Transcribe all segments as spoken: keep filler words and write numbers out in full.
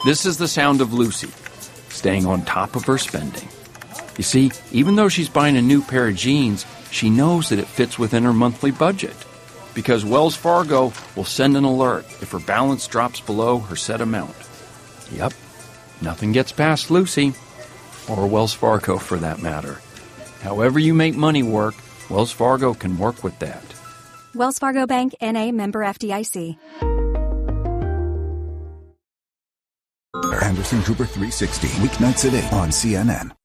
This is the sound of Lucy, staying on top of her spending. You see, even though she's buying a new pair of jeans, she knows that it fits within her monthly budget, because Wells Fargo will send an alert if her balance drops below her set amount. Yep, nothing gets past Lucy, or Wells Fargo for that matter. However you make money work, Wells Fargo can work with that. Wells Fargo Bank, N A, member F D I C. Anderson Cooper three sixty, weeknights at eight on C N N.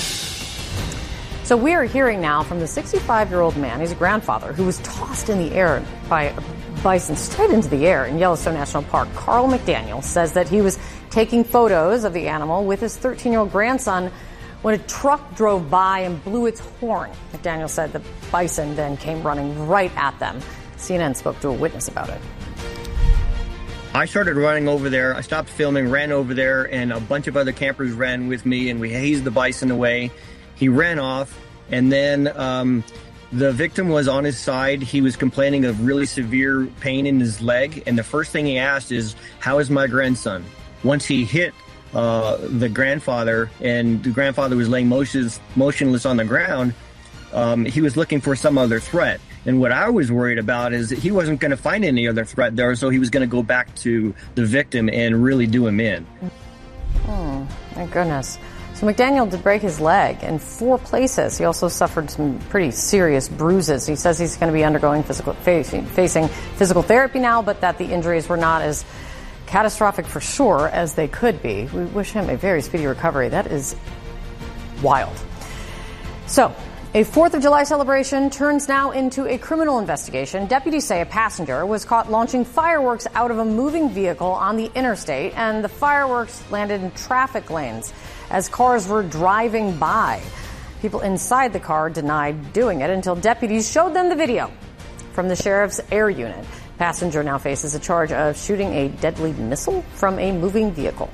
So we are hearing now from the sixty-five-year-old man, he's a grandfather, who was tossed in the air by a bison straight into the air in Yellowstone National Park. Carl McDaniel says that he was taking photos of the animal with his thirteen-year-old grandson when a truck drove by and blew its horn. McDaniel said the bison then came running right at them. C N N spoke to a witness about it. I started running over there. I stopped filming, ran over there, and a bunch of other campers ran with me, and we hazed the bison away. He ran off, and then um, the victim was on his side. He was complaining of really severe pain in his leg, and the first thing he asked is, "How is my grandson?" Once he hit uh, the grandfather, and the grandfather was laying motions, motionless on the ground, um, he was looking for some other threat. And what I was worried about is that he wasn't going to find any other threat there, so he was going to go back to the victim and really do him in. Oh, my goodness. So McDaniel did break his leg in four places. He also suffered some pretty serious bruises. He says he's going to be undergoing physical facing, facing physical therapy now, but that the injuries were not as catastrophic for sure as they could be. We wish him a very speedy recovery. That is wild. So a fourth of July celebration turns now into a criminal investigation. Deputies say a passenger was caught launching fireworks out of a moving vehicle on the interstate, and the fireworks landed in traffic lanes as cars were driving by. People inside the car denied doing it until deputies showed them the video from the sheriff's air unit. Passenger now faces a charge of shooting a deadly missile from a moving vehicle.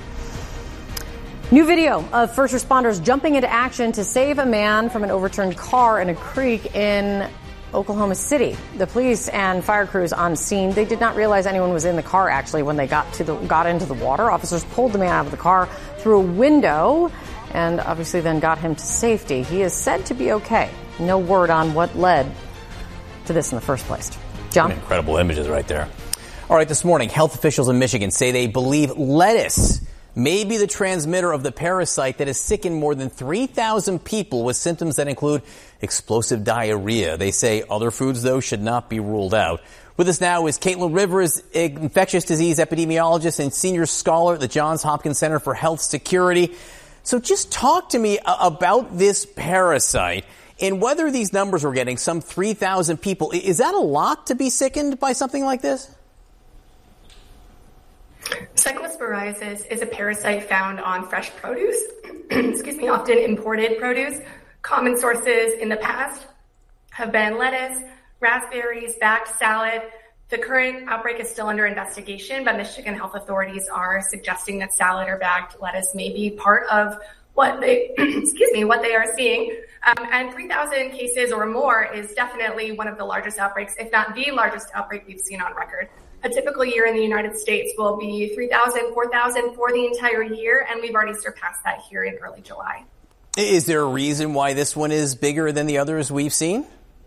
New video of first responders jumping into action to save a man from an overturned car in a creek in Oklahoma City. The police and fire crews on scene, they did not realize anyone was in the car actually when they got to the got into the water. Officers pulled the man out of the car through a window and obviously then got him to safety. He is said to be okay. No word on what led to this in the first place. John? Incredible images right there. All right, this morning, health officials in Michigan say they believe lettuce may be the transmitter of the parasite that has sickened more than three thousand people with symptoms that include explosive diarrhea. They say other foods, though, should not be ruled out. With us now is Caitlin Rivers, infectious disease epidemiologist and senior scholar at the Johns Hopkins Center for Health Security. So just talk to me about this parasite and whether these numbers we're getting, some three thousand people, is that a lot to be sickened by something like this? Cyclosporiasis is a parasite found on fresh produce, excuse me, often imported produce. Common sources in the past have been lettuce, raspberries, bagged salad. The current outbreak is still under investigation, but Michigan health authorities are suggesting that salad or bagged lettuce may be part of what they, excuse me, what they are seeing. Um, and three thousand cases or more is definitely one of the largest outbreaks, if not the largest outbreak we've seen on record. A typical year in the United States will be three thousand, four thousand for the entire year, and we've already surpassed that here in early July. Is there a reason why this one is bigger than the others we've seen?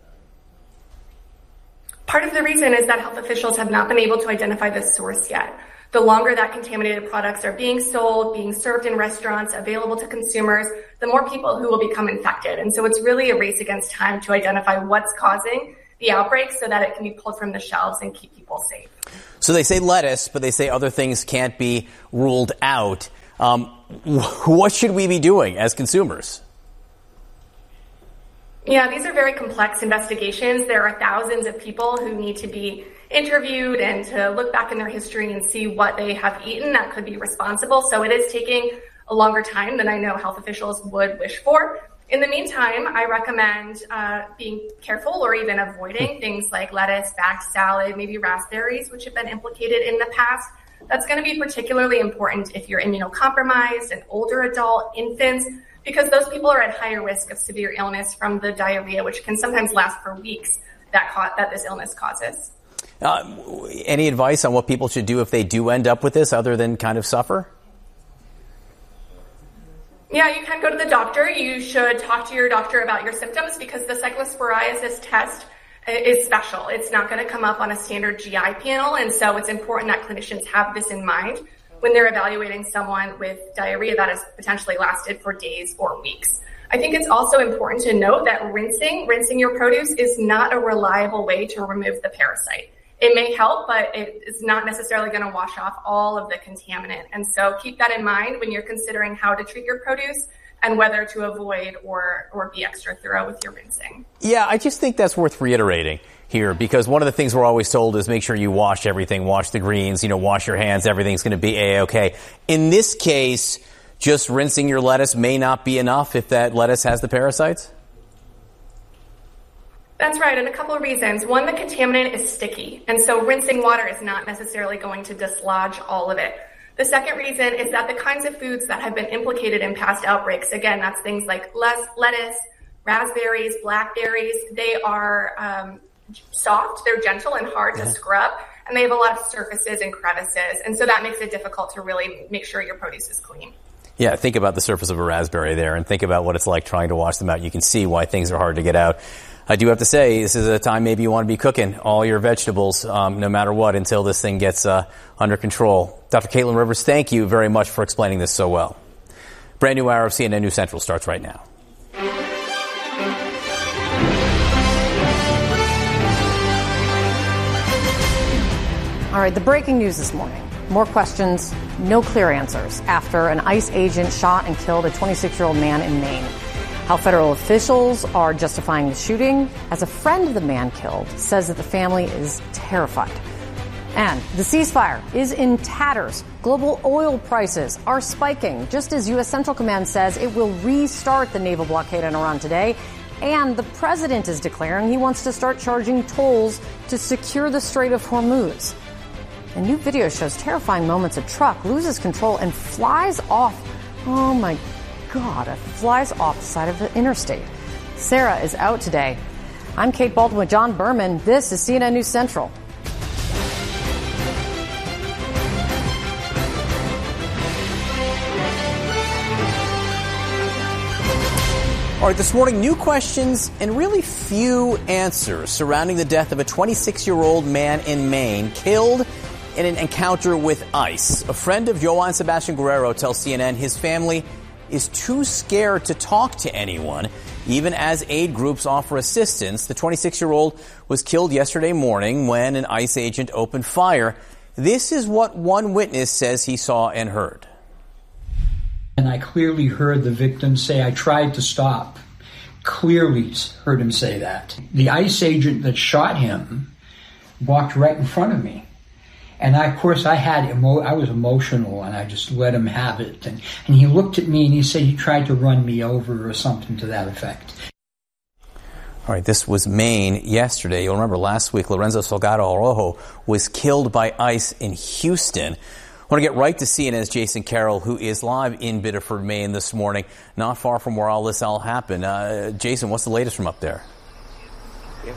Part of the reason is that health officials have not been able to identify the source yet. The longer that contaminated products are being sold, being served in restaurants, available to consumers, the more people who will become infected. And so it's really a race against time to identify what's causing the outbreak so that it can be pulled from the shelves and keep people safe. So they say lettuce, but they say other things can't be ruled out. Um, what should we be doing as consumers? Yeah, these are very complex investigations. There are thousands of people who need to be interviewed and to look back in their history and see what they have eaten that could be responsible. So it is taking a longer time than I know health officials would wish for. In the meantime, I recommend uh, being careful or even avoiding things like lettuce, bagged salad, maybe raspberries, which have been implicated in the past. That's going to be particularly important if you're immunocompromised, an older adult, infants, because those people are at higher risk of severe illness from the diarrhea, which can sometimes last for weeks that, ca- that this illness causes. Uh, any advice on what people should do if they do end up with this other than kind of suffer? Yeah, you can go to the doctor. You should talk to your doctor about your symptoms because the cyclosporiasis test is special. It's not going to come up on a standard G I panel, and so it's important that clinicians have this in mind when they're evaluating someone with diarrhea that has potentially lasted for days or weeks. I think it's also important to note that rinsing, rinsing your produce is not a reliable way to remove the parasite. It may help, but it is not necessarily going to wash off all of the contaminant. And so keep that in mind when you're considering how to treat your produce and whether to avoid or, or be extra thorough with your rinsing. Yeah, I just think that's worth reiterating here because one of the things we're always told is make sure you wash everything, wash the greens, you know, wash your hands, everything's going to be A-okay. In this case, just rinsing your lettuce may not be enough if that lettuce has the parasites? That's right, and a couple of reasons. One, the contaminant is sticky, and so rinsing water is not necessarily going to dislodge all of it. The second reason is that the kinds of foods that have been implicated in past outbreaks, again, that's things like lettuce, raspberries, blackberries, they are um, soft, they're gentle and hard yeah. to scrub, and they have a lot of surfaces and crevices, and so that makes it difficult to really make sure your produce is clean. Yeah, think about the surface of a raspberry there and think about what it's like trying to wash them out. You can see why things are hard to get out. I do have to say, this is a time maybe you want to be cooking all your vegetables, um, no matter what, until this thing gets uh, under control. Doctor Caitlin Rivers, thank you very much for explaining this so well. Brand new hour of C N N News Central starts right now. All right, the breaking news this morning. More questions, no clear answers after an ICE agent shot and killed a twenty-six-year-old man in Maine. How federal officials are justifying the shooting, as a friend of the man killed says that the family is terrified. And the ceasefire is in tatters. Global oil prices are spiking, just as U S. Central Command says it will restart the naval blockade on Iran today. And the president is declaring he wants to start charging tolls to secure the Strait of Hormuz. A new video shows terrifying moments. A truck loses control and flies off. Oh, my God, it flies off the side of the interstate. Sarah is out today. I'm Kate Baldwin with John Berman. This is C N N News Central. All right, this morning, new questions and really few answers surrounding the death of a twenty-six-year-old man in Maine killed in an encounter with ICE. A friend of Johann Sebastian Guerrero tells C N N his family is too scared to talk to anyone, even as aid groups offer assistance. The twenty-six-year-old was killed yesterday morning when an ICE agent opened fire. This is what one witness says he saw and heard. And I clearly heard the victim say, "I tried to stop." Clearly heard him say that. The ICE agent that shot him walked right in front of me. And I, of course, I had emo- I was emotional, and I just let him have it. And, and he looked at me, and he said he tried to run me over or something to that effect. All right, this was Maine yesterday. You'll remember last week, Lorenzo Salgado Araujo was killed by ICE in Houston. I want to get right to C N N's Jason Carroll, who is live in Biddeford, Maine this morning, not far from where all this all happened. Uh, Jason, what's the latest from up there? Yeah.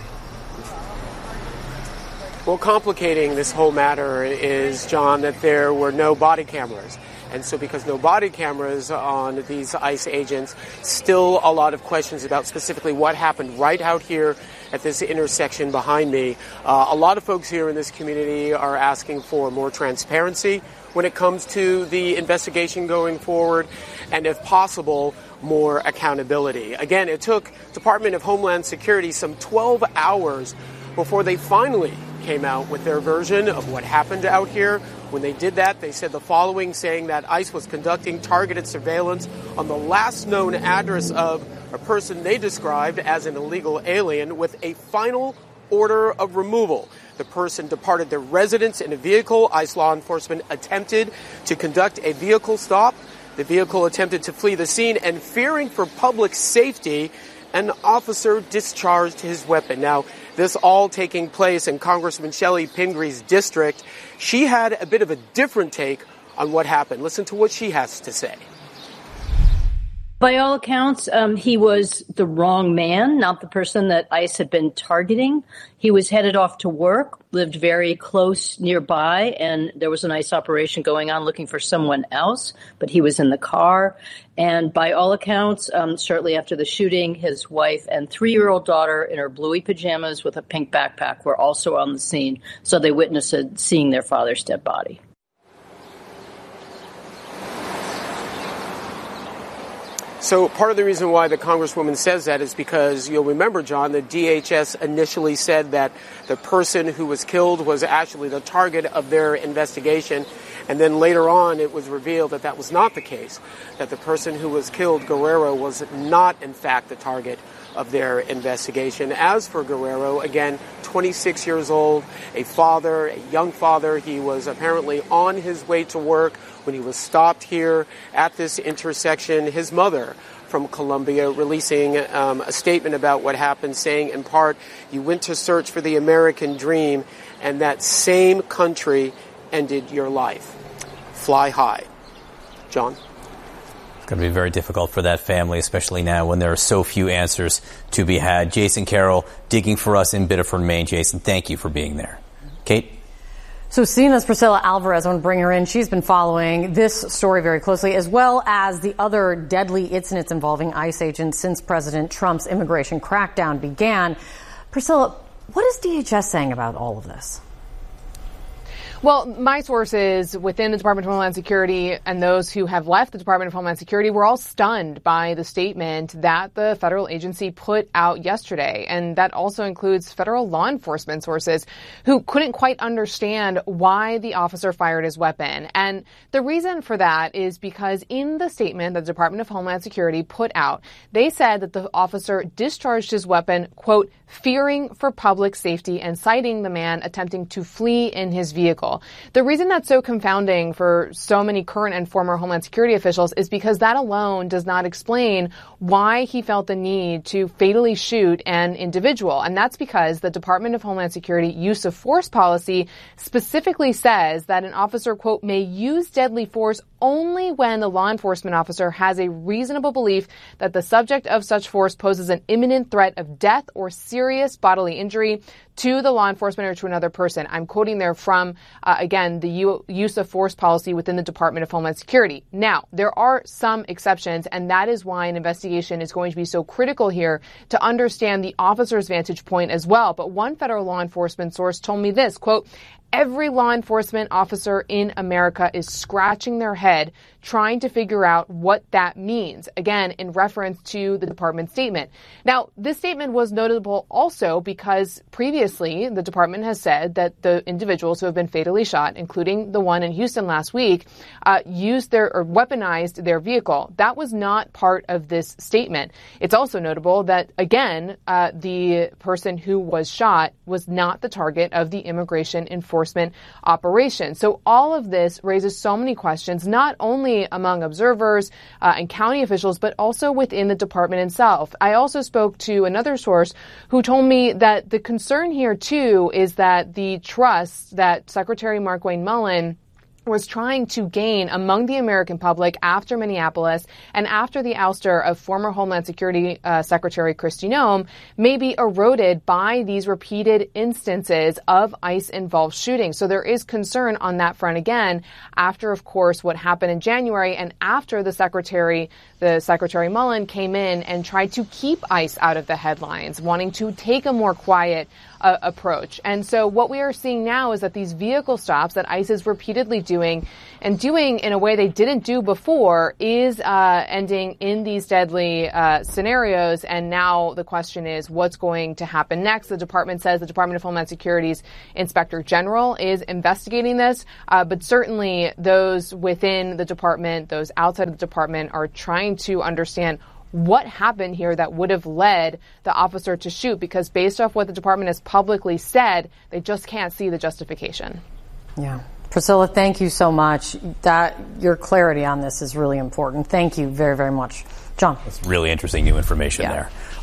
Well, complicating this whole matter is, John, that there were no body cameras. And so because no body cameras on these ICE agents, still a lot of questions about specifically what happened right out here at this intersection behind me. Uh, a lot of folks here in this community are asking for more transparency when it comes to the investigation going forward, and if possible, more accountability. Again, it took Department of Homeland Security some twelve hours before they finally came out with their version of what happened out here. When they did that, they said the following, saying that ICE was conducting targeted surveillance on the last known address of a person they described as an illegal alien with a final order of removal. The person departed their residence in a vehicle. ICE law enforcement attempted to conduct a vehicle stop. The vehicle attempted to flee the scene, and fearing for public safety, an officer discharged his weapon. Now, this all taking place in Congressman Shelley Pingree's district. She had a bit of a different take on what happened. Listen to what she has to say. By all accounts, um, he was the wrong man, not the person that ICE had been targeting. He was headed off to work, lived very close nearby, and there was an ICE operation going on looking for someone else, but he was in the car. And by all accounts, um, shortly after the shooting, his wife and three-year-old daughter in her bluey pajamas with a pink backpack were also on the scene, so they witnessed seeing their father's dead body. So part of the reason why the Congresswoman says that is because you'll remember, John, the D H S initially said that the person who was killed was actually the target of their investigation. And then later on, it was revealed that that was not the case, that the person who was killed, Guerrero, was not, in fact, the target of their investigation. As for Guerrero, again, twenty-six years old, a father, a young father. He was apparently on his way to work when he was stopped here at this intersection. His mother from Colombia releasing um, a statement about what happened, saying in part, you went to search for the American dream, and that same country ended your life. Fly high. John? It's going to be very difficult for that family, especially now when there are so few answers to be had. Jason Carroll digging for us in Biddeford, Maine. Jason, thank you for being there. Kate? So C N N's Priscilla Alvarez, I want to bring her in. She's been following this story very closely, as well as the other deadly incidents involving ICE agents since President Trump's immigration crackdown began. Priscilla, what is D H S saying about all of this? Well, my sources within the Department of Homeland Security and those who have left the Department of Homeland Security were all stunned by the statement that the federal agency put out yesterday. And that also includes federal law enforcement sources who couldn't quite understand why the officer fired his weapon. And the reason for that is because in the statement that the Department of Homeland Security put out, they said that the officer discharged his weapon, quote, fearing for public safety and citing the man attempting to flee in his vehicle. The reason that's so confounding for so many current and former Homeland Security officials is because that alone does not explain why he felt the need to fatally shoot an individual. And that's because the Department of Homeland Security use of force policy specifically says that an officer, quote, may use deadly force only when the law enforcement officer has a reasonable belief that the subject of such force poses an imminent threat of death or serious bodily injury to the law enforcement or to another person. I'm quoting there from, uh, again, the u- use of force policy within the Department of Homeland Security. Now, there are some exceptions, and that is why an investigation is going to be so critical here to understand the officer's vantage point as well. But one federal law enforcement source told me this, quote, every law enforcement officer in America is scratching their head trying to figure out what that means, again, in reference to the department statement. Now, this statement was notable also because previously the department has said that the individuals who have been fatally shot, including the one in Houston last week, uh, used their or weaponized their vehicle. That was not part of this statement. It's also notable that, again, uh, the person who was shot was not the target of the immigration enforcement operation. So all of this raises so many questions, not only among observers uh, and county officials, but also within the department itself. I also spoke to another source who told me that the concern here, too, is that the trust that Secretary Markwayne Mullin was trying to gain among the American public after Minneapolis and after the ouster of former Homeland Security uh, Secretary Kristi Noem may be eroded by these repeated instances of ICE-involved shootings. So there is concern on that front again after, of course, what happened in January and after the Secretary, the Secretary Mullin came in and tried to keep ICE out of the headlines, wanting to take a more quiet uh, approach. And so what we are seeing now is that these vehicle stops that ICE is repeatedly doing doing and doing in a way they didn't do before is uh, ending in these deadly uh, scenarios. And now the question is what's going to happen next. The department says the Department of Homeland Security's Inspector General is investigating this, uh, but certainly those within the department, those outside of the department are trying to understand what happened here that would have led the officer to shoot, because based off what the department has publicly said, they just can't see the justification. Yeah. Priscilla, thank you so much. That your clarity on this is really important. Thank you very, very much. John. That's really interesting new information yeah. there.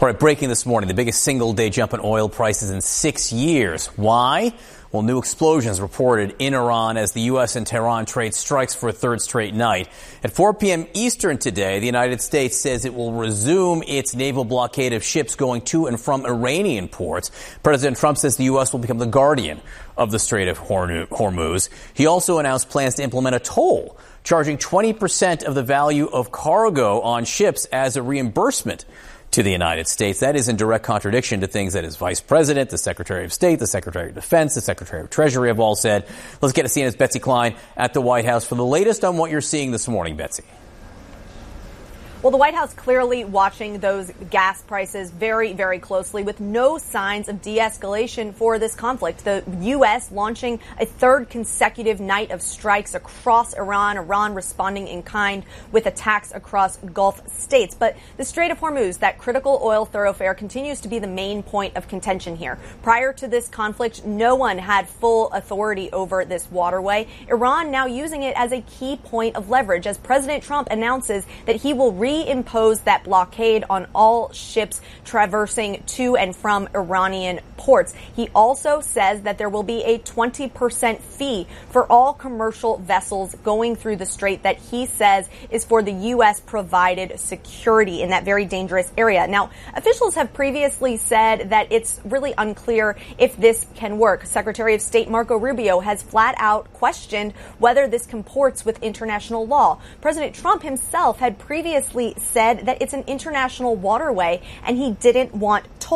All right, breaking this morning, the biggest single-day jump in oil prices in six years. Why? Well, new explosions reported in Iran as the U S and Tehran trade strikes for a third straight night. At four p.m. Eastern today, the United States says it will resume its naval blockade of ships going to and from Iranian ports. President Trump says the U S will become the guardian of the Strait of Hormuz. He also announced plans to implement a toll, charging twenty percent of the value of cargo on ships as a reimbursement to the United States. That is in direct contradiction to things that his vice president, the Secretary of State, the Secretary of Defense, the Secretary of Treasury have all said. Let's get to C N N's Betsy Klein at the White House for the latest on what you're seeing this morning, Betsy. Well, the White House clearly watching those gas prices very, very closely with no signs of de-escalation for this conflict. The U S launching a third consecutive night of strikes across Iran, Iran responding in kind with attacks across Gulf states. But the Strait of Hormuz, that critical oil thoroughfare, continues to be the main point of contention here. Prior to this conflict, no one had full authority over this waterway. Iran now using it as a key point of leverage as President Trump announces that he will re reimpose that blockade on all ships traversing to and from Iranian ports. He also says that there will be a twenty percent fee for all commercial vessels going through the strait that he says is for the U S provided security in that very dangerous area. Now, officials have previously said that it's really unclear if this can work. Secretary of State Marco Rubio has flat out questioned whether this comports with international law. President Trump himself had previously said that it's an international waterway and he didn't want toll.